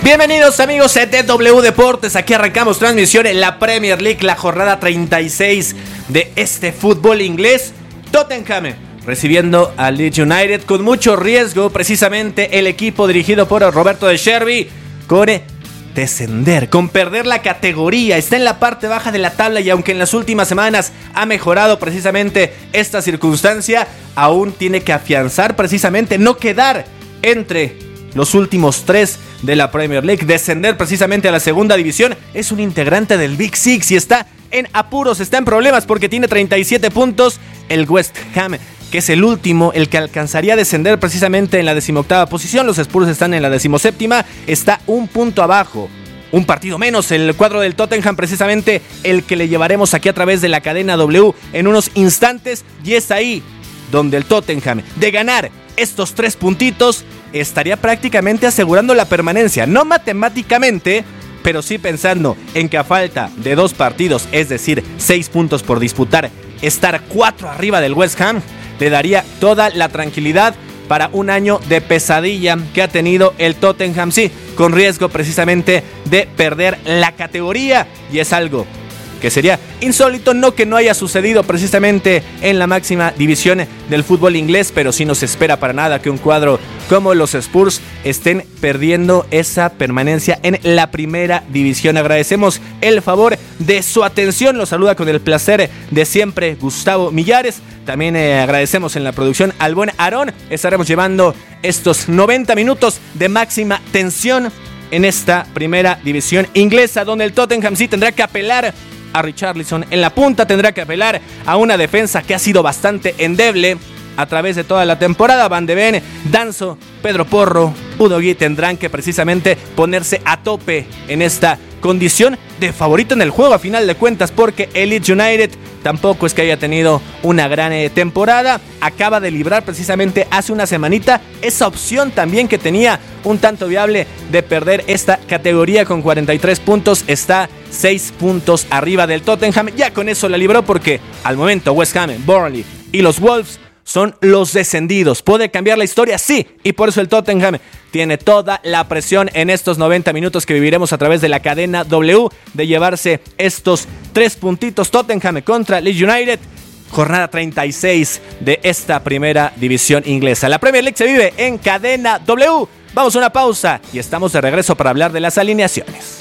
Bienvenidos amigos de W Deportes, aquí arrancamos transmisión en la Premier League, la jornada 36 de este fútbol inglés. Tottenham recibiendo al Leeds United con mucho riesgo, precisamente el equipo dirigido por Roberto De Zerbi, con descender, con perder la categoría, está en la parte baja de la tabla y aunque en las últimas semanas ha mejorado precisamente esta circunstancia, aún tiene que afianzar precisamente no quedar entre los últimos tres de la Premier League, descender precisamente a la segunda división. Es un integrante del Big Six y está en apuros, está en problemas porque tiene 37 puntos. El West Ham, que es el último, el que alcanzaría a descender precisamente en la 18ª posición. Los Spurs están en la 17ª, está un punto abajo, un partido menos el cuadro del Tottenham, precisamente el que le llevaremos aquí a través de la cadena W en unos instantes. Y es ahí donde el Tottenham, de ganar estos 3 puntitos, estaría prácticamente asegurando la permanencia. No matemáticamente, pero sí pensando en que a falta de 2 partidos, es decir, 6 puntos por disputar, estar 4 arriba del West Ham, le daría toda la tranquilidad para un año de pesadilla que ha tenido el Tottenham, sí, con riesgo precisamente de perder la categoría, y es algo que sería insólito, no que no haya sucedido precisamente en la máxima división del fútbol inglés, pero sí nos espera para nada que un cuadro como los Spurs estén perdiendo esa permanencia en la primera división. Agradecemos el favor de su atención, los saluda con el placer de siempre Gustavo Millares. También agradecemos en la producción al buen Aarón. Estaremos llevando estos 90 minutos de máxima tensión en esta primera división inglesa, donde el Tottenham sí tendrá que apelar a Richarlison en la punta, tendrá que apelar a una defensa que ha sido bastante endeble a través de toda la temporada. Van de Ven, Danso, Pedro Porro, Udogie tendrán que precisamente ponerse a tope en esta condición de favorito en el juego a final de cuentas, porque el Leeds United tampoco es que haya tenido una gran temporada. Acaba de librar precisamente hace una semanita esa opción también que tenía un tanto viable de perder esta categoría. Con 43 puntos está 6 puntos arriba del Tottenham. Ya con eso la libró, porque al momento West Ham, Burnley y los Wolves son los descendidos. ¿Puede cambiar la historia? Sí, y por eso el Tottenham tiene toda la presión en estos 90 minutos que viviremos a través de la cadena W de llevarse estos 3 puntitos. Tottenham contra Leeds United, jornada 36 de esta primera división inglesa. La Premier League se vive en cadena W. Vamos a una pausa y estamos de regreso para hablar de las alineaciones.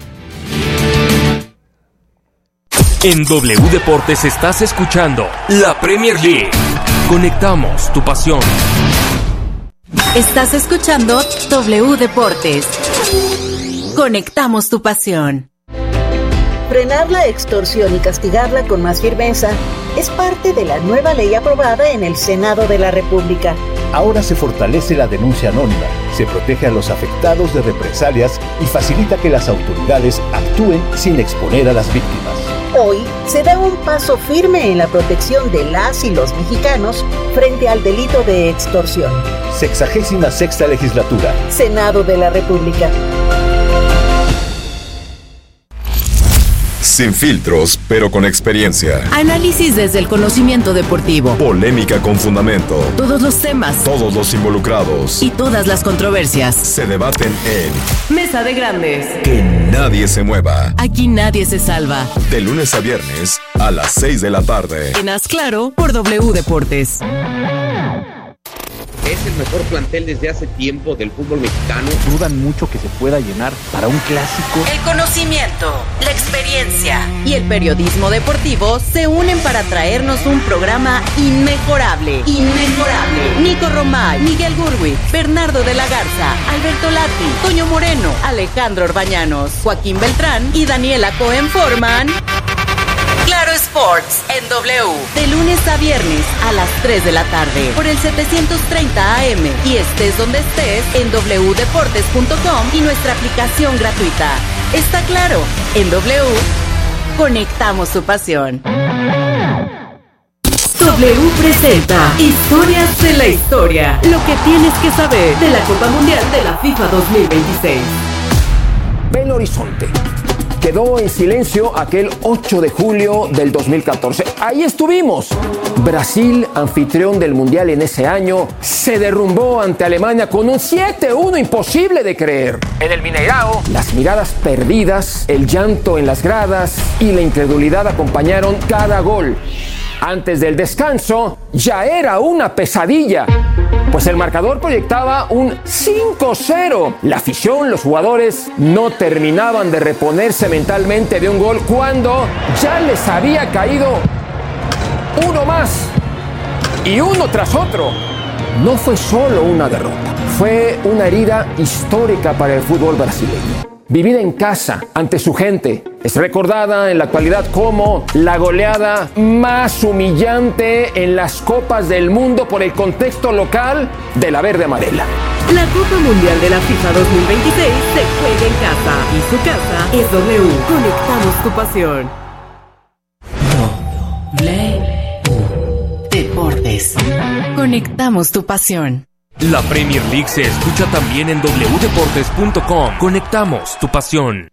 En W Deportes estás escuchando la Premier League. Conectamos tu pasión. Estás escuchando W Deportes. Conectamos tu pasión. Frenar la extorsión y castigarla con más firmeza es parte de la nueva ley aprobada en el Senado de la República. Ahora se fortalece la denuncia anónima, se protege a los afectados de represalias y facilita que las autoridades actúen sin exponer a las víctimas. Hoy se da un paso firme en la protección de las y los mexicanos frente al delito de extorsión. 66ª legislatura. Senado de la República. Sin filtros, pero con experiencia. Análisis desde el conocimiento deportivo. Polémica con fundamento. Todos los temas. Todos los involucrados. Y todas las controversias. Se debaten en Mesa de Grandes. Que nadie se mueva. Aquí nadie se salva. De lunes a viernes a las 6 de la tarde. En Haz Claro por W Deportes. Es el mejor plantel desde hace tiempo del fútbol mexicano. Dudan mucho que se pueda llenar para un clásico. El conocimiento, la experiencia y el periodismo deportivo se unen para traernos un programa inmejorable. Nico Romay, Miguel Gurwitz, Bernardo de la Garza, Alberto Lati, Toño Moreno, Alejandro Orbañanos, Joaquín Beltrán y Daniela Cohen forman Claro Sports en W, de lunes a viernes a las 3 de la tarde por el 730 AM y estés donde estés en wdeportes.com y nuestra aplicación gratuita. Está claro, en W conectamos tu pasión. W presenta Historias de la Historia, lo que tienes que saber de la Copa Mundial de la FIFA 2026. Ve el horizonte. quedó en silencio aquel 8 de julio del 2014. Ahí estuvimos. Brasil, anfitrión del Mundial en ese año, se derrumbó ante Alemania con un 7-1 imposible de creer. En el Mineirao, las miradas perdidas, el llanto en las gradas y la incredulidad acompañaron cada gol. Antes del descanso, ya era una pesadilla, pues el marcador proyectaba un 5-0. La afición, los jugadores, no terminaban de reponerse mentalmente de un gol cuando ya les había caído uno más y uno tras otro. No fue solo una derrota, fue una herida histórica para el fútbol brasileño. Vivida en casa, ante su gente, es recordada en la actualidad como la goleada más humillante en las Copas del Mundo por el contexto local de la verde amarela. La Copa Mundial de la FIFA 2026 se juega en casa y su casa es W. Conectamos tu pasión. Deportes. Conectamos tu pasión. La Premier League se escucha también en wdeportes.com. Conectamos tu pasión.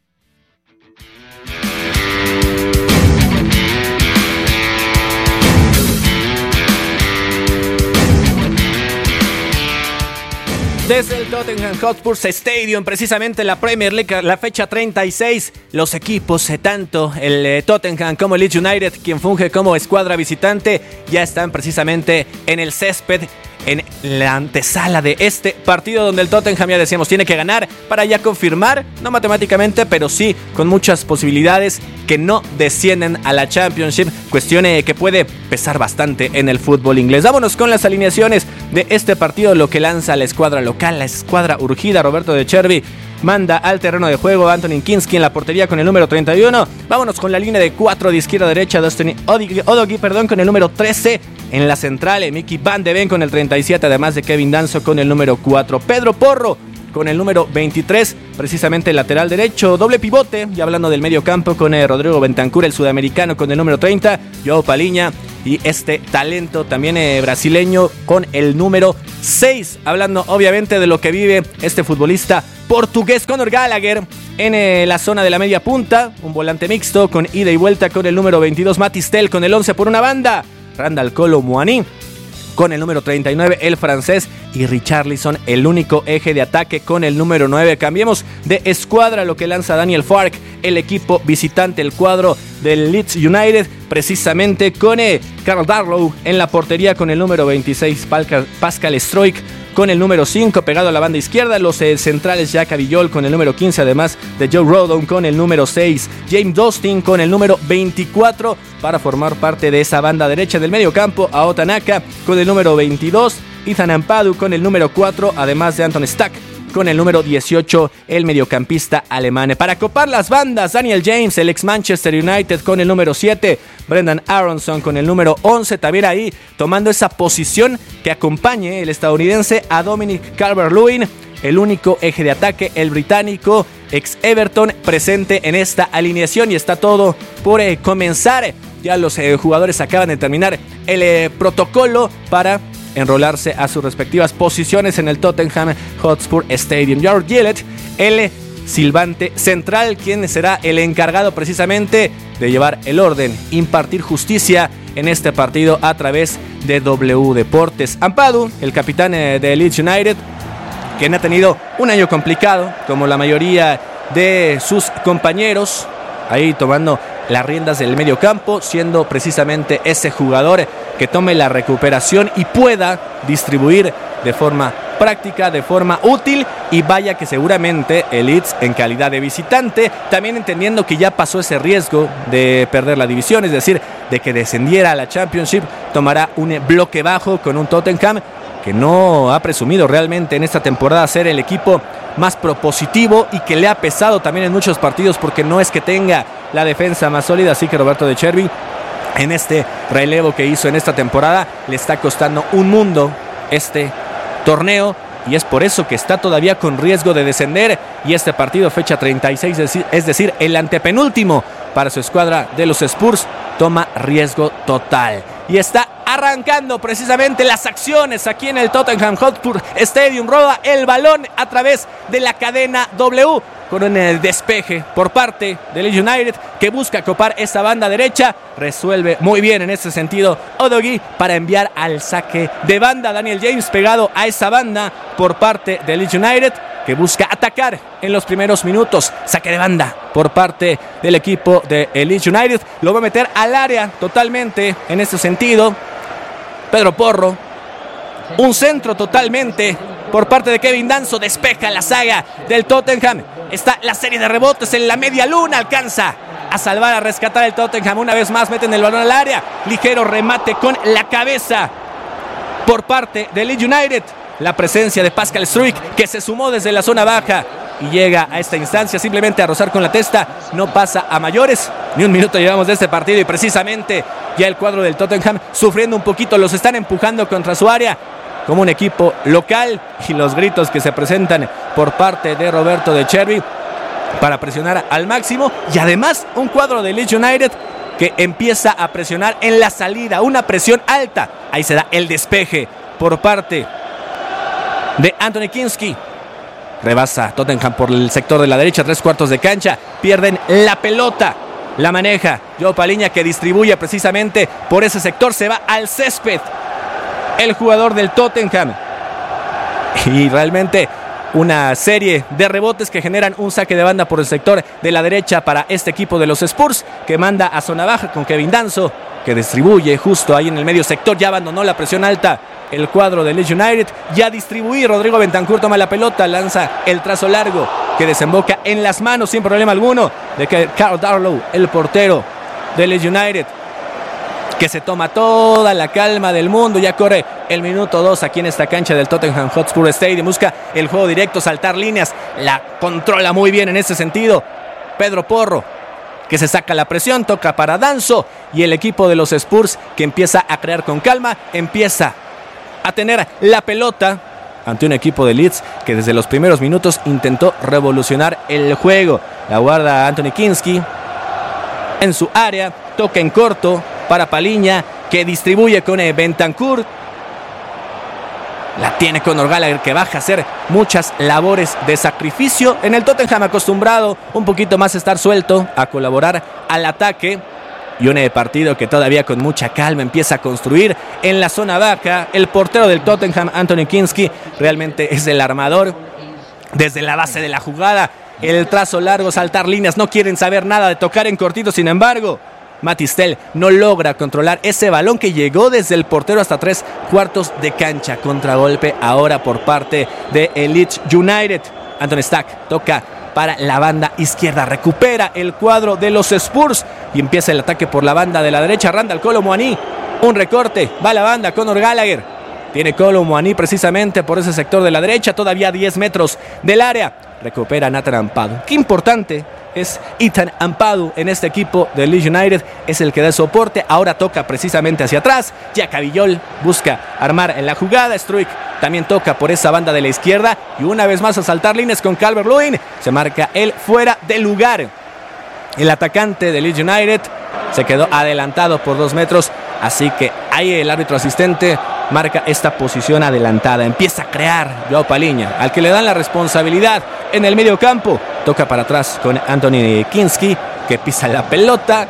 Desde el Tottenham Hotspur Stadium, precisamente la Premier League, la fecha 36, los equipos, tanto el Tottenham como el Leeds United, quien funge como escuadra visitante, ya están precisamente en el césped, en la antesala de este partido donde el Tottenham, ya decíamos, tiene que ganar para ya confirmar, no matemáticamente, pero sí con muchas posibilidades que no descienden a la Championship, cuestión que puede pesar bastante en el fútbol inglés. Vámonos con las alineaciones de este partido, lo que lanza la escuadra local, la escuadra urgida. Roberto De Zerbi manda al terreno de juego a Anthony Kinski en la portería con el número 31. Vámonos con la línea de 4 de izquierda a derecha, Dustin Odogi, con el número 13. En la central, Mickey Van de Ven con el 37, además de Kevin Danso con el número 4. Pedro Porro con el número 23, precisamente el lateral derecho. Doble pivote, ya hablando del medio campo, con Rodrigo Bentancur, el sudamericano, con el número 30. Joao Palhinha y este talento también brasileño con el número 6. Hablando obviamente de lo que vive este futbolista portugués, Conor Gallagher, en la zona de la media punta. Un volante mixto con ida y vuelta con el número 22. Matistel con el 11 por una banda. Randal Kolo Muani con el número 39, el francés, y Richarlison, el único eje de ataque, con el número 9. Cambiemos de escuadra, lo que lanza Daniel Farke, el equipo visitante, el cuadro del Leeds United, precisamente con Carl Darlow en la portería con el número 26, Pascal Struijk con el número 5 pegado a la banda izquierda. Los centrales, Jack Avillol con el número 15, además de Joe Rodon con el número 6, James Dustin con el número 24 para formar parte de esa banda derecha del medio campo. Ao Tanaka con el número 22, Ethan Ampadu con el número 4, además de Anton Stack con el número 18, el mediocampista alemán. Para copar las bandas, Daniel James, el ex Manchester United, con el número 7, Brendan Aronson con el número 11, también ahí tomando esa posición que acompañe el estadounidense a Dominic Calvert-Lewin, el único eje de ataque, el británico, ex Everton, presente en esta alineación. Y está todo por comenzar. Ya los jugadores acaban de terminar el protocolo para enrolarse a sus respectivas posiciones en el Tottenham Hotspur Stadium. George Gillett, el silbante central, quien será el encargado precisamente de llevar el orden, impartir justicia en este partido a través de W Deportes. Ampadu, el capitán de Leeds United, quien ha tenido un año complicado, como la mayoría de sus compañeros, ahí tomando las riendas del medio campo, siendo precisamente ese jugador que tome la recuperación y pueda distribuir de forma práctica, de forma útil. Y vaya que seguramente el Leeds, en calidad de visitante, también entendiendo que ya pasó ese riesgo de perder la división, es decir, de que descendiera a la Championship, tomará un bloque bajo con un Tottenham que no ha presumido realmente en esta temporada ser el equipo más propositivo y que le ha pesado también en muchos partidos, porque no es que tenga la defensa más sólida. Así que Roberto De Zerbi, en este relevo que hizo en esta temporada, le está costando un mundo este torneo, y es por eso que está todavía con riesgo de descender. Y este partido, fecha 36, es decir, el antepenúltimo para su escuadra de los Spurs, toma riesgo total. y está arrancando precisamente las acciones aquí en el Tottenham Hotspur Stadium. Roda el balón a través de la cadena W con un despeje por parte del Leeds United que busca copar esa banda derecha. Resuelve muy bien en ese sentido Udogie para enviar al saque de banda. Daniel James pegado a esa banda por parte del Leeds United que busca atacar en los primeros minutos. Saque de banda por parte del equipo de Leeds United. Lo va a meter al área totalmente en ese sentido. Pedro Porro. Un centro totalmente por parte de Kevin Danso. Despeja la saga del Tottenham. Está la serie de rebotes en la media luna. Alcanza a salvar, a rescatar el Tottenham. Una vez más meten el balón al área. Ligero remate con la cabeza por parte de Leeds United. La presencia de Pascal Struijk que se sumó desde la zona baja y llega a esta instancia simplemente a rozar con la testa. No pasa a mayores. Ni un minuto llevamos de este partido y precisamente ya el cuadro del Tottenham sufriendo un poquito. Los están empujando contra su área como un equipo local y los gritos que se presentan por parte de Roberto De Zerbi para presionar al máximo. Y además un cuadro de Leeds United que empieza a presionar en la salida. Una presión alta. Ahí se da el despeje por parte de Anthony Kinski. Rebasa Tottenham por el sector de la derecha, 3/4 de cancha. Pierden la pelota. La maneja Joao Palhinha que distribuye precisamente por ese sector. Se va al césped el jugador del Tottenham. Y realmente una serie de rebotes que generan un saque de banda por el sector de la derecha para este equipo de los Spurs que manda a zona baja con Kevin Danso que distribuye justo ahí en el medio sector. Ya abandonó la presión alta el cuadro de Leeds United. Ya distribuye Rodrigo Bentancur, toma la pelota, lanza el trazo largo que desemboca en las manos sin problema alguno de Carl Darlow, el portero de Leeds United, que se toma toda la calma del mundo. Ya corre el minuto 2 aquí en esta cancha del Tottenham Hotspur Stadium. Busca el juego directo, saltar líneas. La controla muy bien en ese sentido Pedro Porro, que se saca la presión, toca para Danso. Y el equipo de los Spurs que empieza a crear con calma, empieza a tener la pelota ante un equipo de Leeds que desde los primeros minutos intentó revolucionar el juego. La guarda Anthony Kinski en su área, toca en corto para Palhinha que distribuye con Bentancur. La tiene Conor Gallagher que baja a hacer muchas labores de sacrificio. En el Tottenham acostumbrado un poquito más a estar suelto, a colaborar al ataque. Y un partido que todavía con mucha calma empieza a construir en la zona baja. El portero del Tottenham, Anthony Kinski, realmente es el armador desde la base de la jugada. El trazo largo, saltar líneas, no quieren saber nada de tocar en cortito. Sin embargo, Matt Stell no logra controlar ese balón que llegó desde el portero hasta 3/4 de cancha. Contragolpe ahora por parte de Leeds United. Anthony Stack toca para la banda izquierda. Recupera el cuadro de los Spurs y empieza el ataque por la banda de la derecha. Randall Kolo Muani. Un recorte. Va la banda. Conor Gallagher. Tiene Kolo Muani precisamente por ese sector de la derecha. Todavía a 10 metros del área. Recupera Nathan Ampadu. Qué importante es Ethan Ampadu en este equipo de Leeds United. Es el que da soporte. Ahora toca precisamente hacia atrás. Jack Villol busca armar en la jugada. Struijk también toca por esa banda de la izquierda. Y una vez más a saltar líneas con Calvert-Lewin. Se marca él fuera de lugar. El atacante de Leeds United se quedó adelantado por 2 metros. Así que ahí el árbitro asistente marca esta posición adelantada. Empieza a crear Joao Palhinha, al que le dan la responsabilidad en el medio campo. Toca para atrás con Anthony Kinski, que pisa la pelota.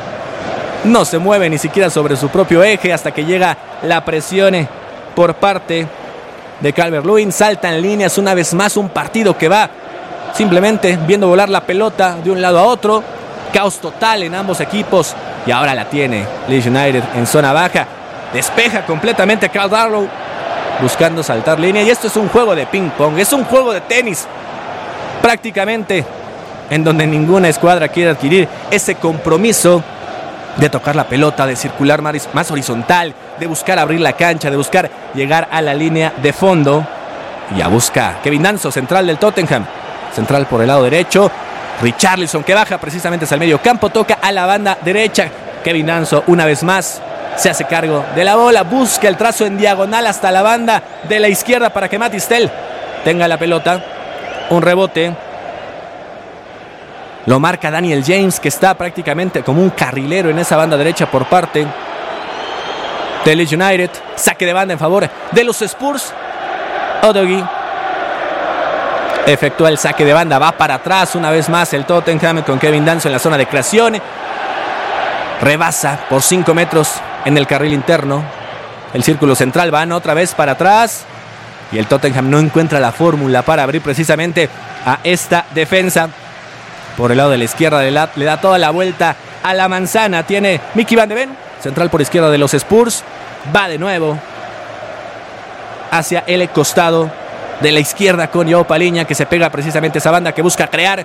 No se mueve ni siquiera sobre su propio eje hasta que llega la presión por parte de Calvert-Lewin. Salta en líneas una vez más, un partido que va simplemente viendo volar la pelota de un lado a otro. Caos total en ambos equipos. Y ahora la tiene Leeds United en zona baja. Despeja completamente a Carl Darlow buscando saltar línea. Y esto es un juego de ping pong, es un juego de tenis prácticamente, en donde ninguna escuadra quiere adquirir ese compromiso de tocar la pelota, de circular más horizontal, de buscar abrir la cancha, de buscar llegar a la línea de fondo. Y ya busca Kevin Danso, central del Tottenham. Central por el lado derecho. Richarlison que baja precisamente hacia el medio campo. Toca a la banda derecha. Kevin Danso una vez más se hace cargo de la bola. Busca el trazo en diagonal hasta la banda de la izquierda para que Matt Stell tenga la pelota. Un rebote. Lo marca Daniel James, que está prácticamente como un carrilero en esa banda derecha por parte de Leeds United. Saque de banda en favor de los Spurs. Odogi efectúa el saque de banda, va para atrás una vez más el Tottenham con Kevin Danso en la zona de creación. Rebasa por 5 metros en el carril interno. El círculo central van otra vez para atrás. Y el Tottenham no encuentra la fórmula para abrir precisamente a esta defensa. Por el lado de la izquierda le da toda la vuelta a la manzana. Tiene Mickey Van de Ven, central por izquierda de los Spurs. Va de nuevo hacia el costado de la izquierda con Joao Palhinha, que se pega precisamente a esa banda que busca crear.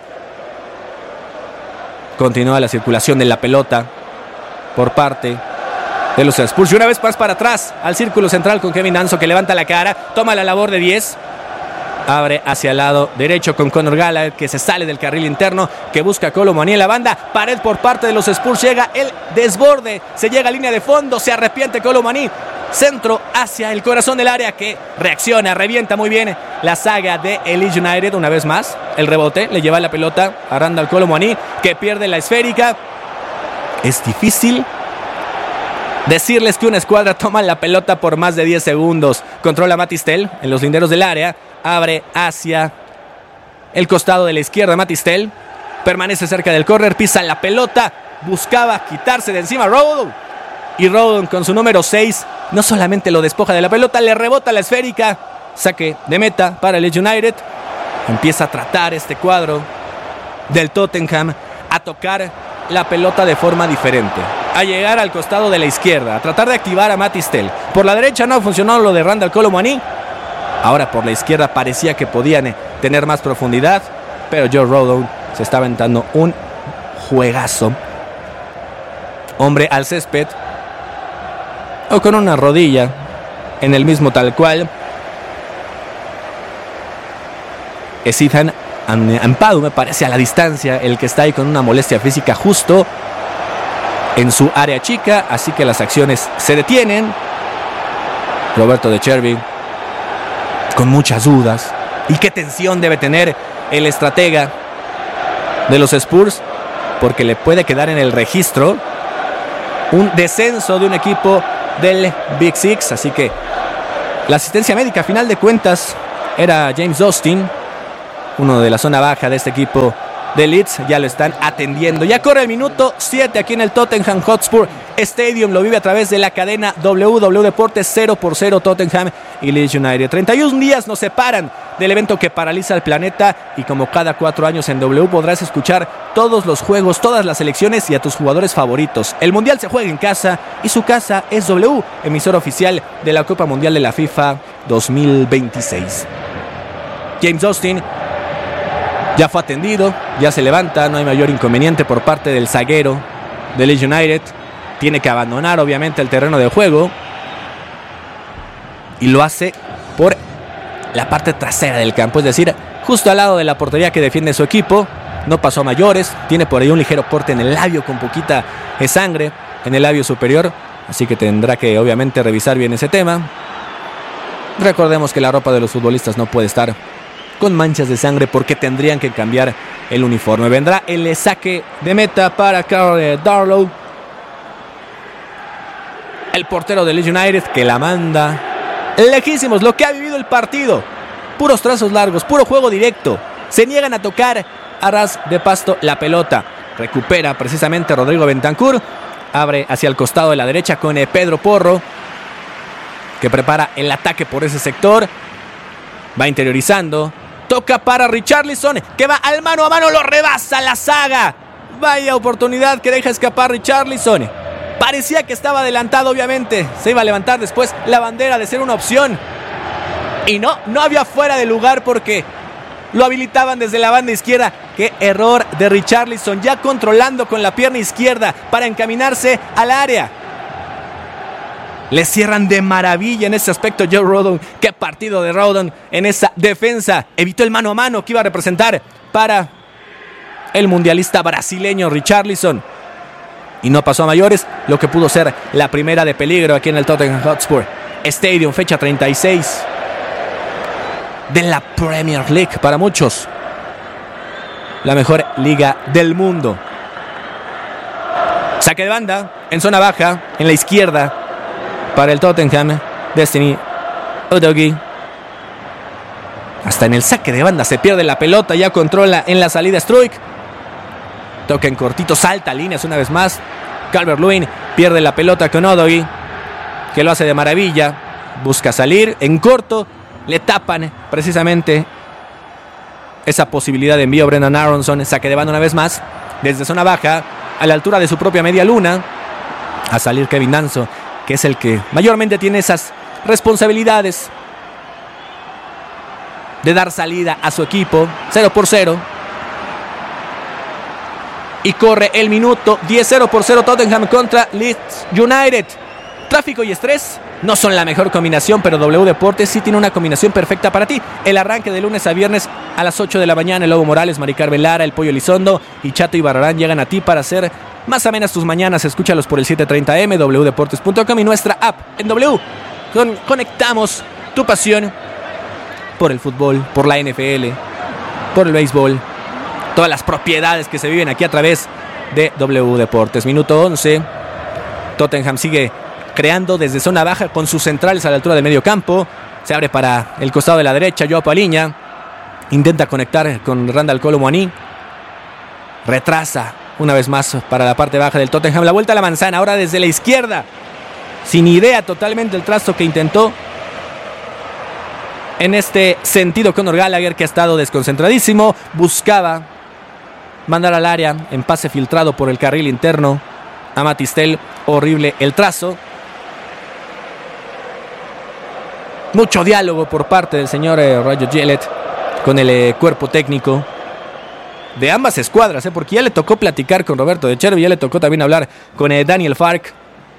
Continúa la circulación de la pelota por parte de los Spurs. Y una vez más para atrás al círculo central con Kevin Danso, que levanta la cara, toma la labor de 10. Abre hacia el lado derecho con Conor Gallagher, que se sale del carril interno, que busca a Kolo Muani en la banda. Pared por parte de los Spurs, llega el desborde, se llega a línea de fondo, se arrepiente Kolo Muani. Centro hacia el corazón del área, que reacciona, revienta muy bien la saga de Leeds United. Una vez más, el rebote, le lleva la pelota a Randall Kolo Muani, que pierde la esférica. Es difícil decirles que una escuadra toma la pelota por más de 10 segundos. Controla Matistel en los linderos del área. Abre hacia el costado de la izquierda Matistel. Permanece cerca del córner, pisa la pelota. Buscaba quitarse de encima Rodon. Y Rodon con su número 6 no solamente lo despoja de la pelota, le rebota la esférica. Saque de meta para el Leeds United. Empieza a tratar este cuadro del Tottenham a tocar la pelota de forma diferente, a llegar al costado de la izquierda, a tratar de activar a Matistel. Por la derecha no funcionó lo de Randall Kolo Muani. Ahora por la izquierda parecía que podían tener más profundidad, pero Joe Rodon se está aventando un juegazo. Hombre al césped o con una rodilla en el mismo tal cual. Es Ethan Ampadu, me parece, a la distancia, el que está ahí con una molestia física justo en su área chica, así que las acciones se detienen. Roberto De Zerbi con muchas dudas. Y qué tensión debe tener el estratega de los Spurs, porque le puede quedar en el registro un descenso de un equipo del Big Six. Así que la asistencia médica, a final de cuentas, era James Austin, uno de la zona baja de este equipo de Leeds. Ya lo están atendiendo. Ya corre el minuto 7 aquí en el Tottenham Hotspur Stadium. Lo vive a través de la cadena WW Deportes. 0-0 Tottenham y Leeds United. 31 días nos separan del evento que paraliza al planeta, y como cada 4 años en W podrás escuchar todos los juegos, todas las selecciones y a tus jugadores favoritos. El Mundial se juega en casa y su casa es W, emisora oficial de la Copa Mundial de la FIFA 2026. James Austin ya fue atendido, ya se levanta, no hay mayor inconveniente por parte del zaguero de Leeds United. Tiene que abandonar obviamente el terreno de juego, y lo hace por la parte trasera del campo, es decir, justo al lado de la portería que defiende su equipo. No pasó a mayores, tiene por ahí un ligero corte en el labio con poquita sangre en el labio superior, así que tendrá que obviamente revisar bien ese tema. Recordemos que la ropa de los futbolistas no puede estar con manchas de sangre porque tendrían que cambiar el uniforme. Vendrá el saque de meta para Carl Darlow, el portero de Leeds United, que la manda lejísimos. Lo que ha vivido el partido, puros trazos largos, puro juego directo. Se niegan a tocar a ras de pasto la pelota. Recupera precisamente Rodrigo Bentancur. Abre hacia el costado de la derecha con Pedro Porro, que prepara el ataque por ese sector. Va interiorizando. Toca para Richarlison, que va al mano a mano, lo rebasa la saga. Vaya oportunidad que deja escapar Richarlison. Parecía que estaba adelantado, obviamente. Se iba a levantar después la bandera de ser una opción. Y no había fuera de lugar porque lo habilitaban desde la banda izquierda. Qué error de Richarlison, ya controlando con la pierna izquierda para encaminarse al área. Le cierran de maravilla en ese aspecto Joe Rodon. Qué partido de Rodon en esa defensa. Evitó el mano a mano que iba a representar para el mundialista brasileño Richarlison. Y no pasó a mayores, lo que pudo ser la primera de peligro aquí en el Tottenham Hotspur Stadium, fecha 36 de la Premier League. Para muchos, la mejor liga del mundo. Saque de banda en zona baja, en la izquierda. para el Tottenham. Destiny Udogie. Hasta en el saque de banda se pierde la pelota. Ya controla en la salida Struijk. Toca en cortito, salta líneas una vez más. Calvert-Lewin pierde la pelota con Udogie, que lo hace de maravilla. Busca salir en corto. Le tapan precisamente esa posibilidad de envío. Brendan Aronson, saque de banda una vez más. Desde zona baja, a la altura de su propia media luna. A salir Kevin Danso, que es el que mayormente tiene esas responsabilidades de dar salida a su equipo. 0-0. Y corre el minuto. 10-0 Tottenham contra Leeds United. Tráfico y estrés no son la mejor combinación, pero W Deportes sí tiene una combinación perfecta para ti. El arranque de lunes a viernes a las 8 de la mañana. El Lobo Morales, Mari Carmen Lara, el Pollo Elizondo y Chato Ibarrarán llegan a ti para hacer más amenas tus mañanas. Escúchalos por el 730M, wdeportes.com y nuestra app en W. Conectamos tu pasión por el fútbol, por la NFL, por el béisbol, todas las propiedades que se viven aquí a través de W Deportes. Minuto 11. Tottenham sigue creando desde zona baja con sus centrales a la altura del medio campo. Se abre para el costado de la derecha. Joao Paliña intenta conectar con Randall Kolo Muani. Retrasa una vez más para la parte baja del Tottenham. La vuelta a la manzana ahora desde la izquierda. Sin idea totalmente el trazo que intentó en este sentido Conor Gallagher, que ha estado desconcentradísimo. Buscaba mandar al área en pase filtrado por el carril interno a Matistel. Horrible el trazo. Mucho diálogo por parte del señor Roger Gillett con el cuerpo técnico de ambas escuadras, porque ya le tocó platicar con Roberto De Chervi, ya le tocó también hablar con Daniel Fark.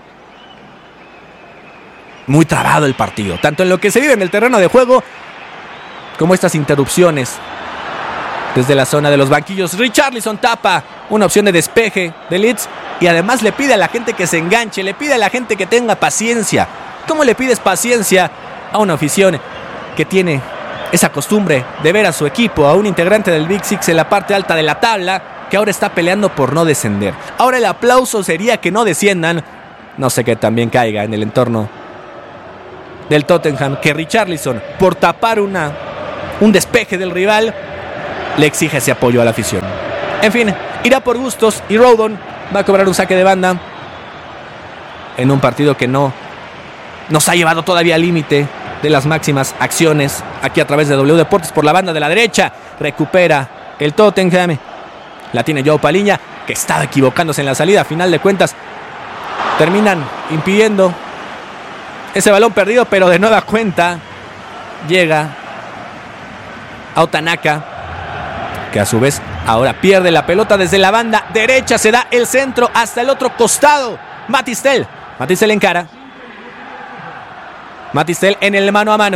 Muy trabado el partido, tanto en lo que se vive en el terreno de juego como estas interrupciones desde la zona de los banquillos. Richarlison tapa una opción de despeje de Leeds y además le pide a la gente que se enganche, le pide a la gente que tenga paciencia. ¿Cómo le pides paciencia a una afición que tiene esa costumbre de ver a su equipo, a un integrante del Big Six en la parte alta de la tabla, que ahora está peleando por no descender? Ahora el aplauso sería que no desciendan. No sé qué también caiga en el entorno del Tottenham, que Richarlison, por tapar un despeje del rival, le exige ese apoyo a la afición. En fin, irá por gustos y Rodon va a cobrar un saque de banda en un partido que no nos ha llevado todavía al límite de las máximas acciones aquí a través de W Deportes. Por la banda de la derecha recupera el Tottenham. La tiene Joao Paliña, que estaba equivocándose en la salida. A final de cuentas terminan impidiendo ese balón perdido, pero de nueva cuenta llega a Otanaka, que a su vez ahora pierde la pelota desde la banda derecha. Se da el centro hasta el otro costado. Matistel encara. Matistel en el mano a mano.